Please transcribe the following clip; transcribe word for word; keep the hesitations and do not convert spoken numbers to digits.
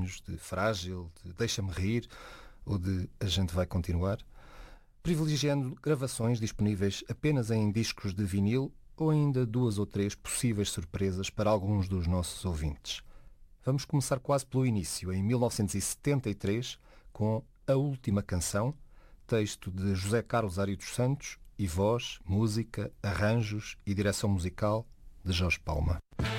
Sonhos, de Frágil, de Deixa-me Rir ou de A Gente Vai Continuar, privilegiando gravações disponíveis apenas em discos de vinil ou ainda duas ou três possíveis surpresas para alguns dos nossos ouvintes. Vamos começar quase pelo início, em mil novecentos e setenta e três, com A Última Canção, texto de José Carlos Ari dos Santos e voz, música, arranjos e direção musical de Jorge Palma.